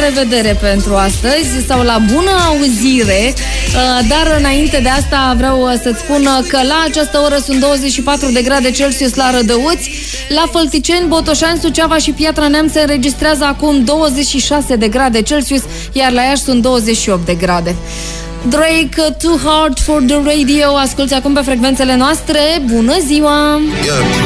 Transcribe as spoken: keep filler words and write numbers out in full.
la revedere pentru astăzi sau la bună auzire. Dar înainte de asta vreau să-ți spun că la această oră sunt douăzeci și patru de grade Celsius la Rădăuți. La Fălticeni, Botoșani, Suceava și Piatra Neamț se înregistrează acum douăzeci și șase de grade Celsius, iar la Iași sunt douăzeci și opt de grade. Drake, Too Hard for the Radio. Asculți acum pe frecvențele noastre. Bună ziua! Yeah.